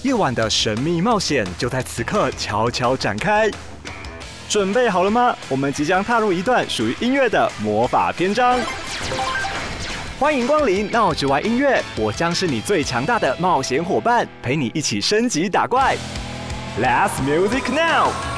夜晚的神秘冒险就在此刻悄悄展开。准备好了吗？我们即将踏入一段属于音乐的魔法篇章。欢迎光临闹着玩音乐，我将是你最强大的冒险伙伴，陪你一起升级打怪。Let's music now！